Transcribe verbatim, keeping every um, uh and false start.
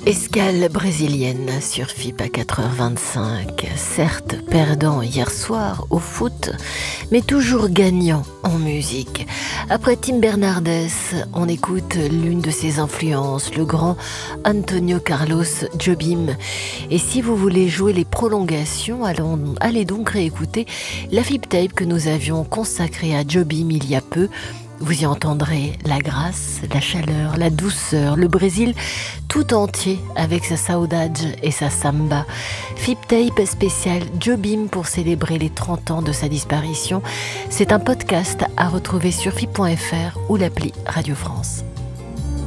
Escale brésilienne sur F I P à quatre heures vingt-cinq, certes perdant hier soir au foot, mais toujours gagnant en musique. Après Tim Bernardes, on écoute l'une de ses influences, le grand Antonio Carlos Jobim. Et si vous voulez jouer les prolongations, allons, allez donc réécouter la F I P Tape que nous avions consacrée à Jobim il y a peu. Vous y entendrez la grâce, la chaleur, la douceur, le Brésil tout entier avec sa saudade et sa samba. F I P Tape spécial Jobim pour célébrer les trente ans de sa disparition. C'est un podcast à retrouver sur F I P point F R ou l'appli Radio France.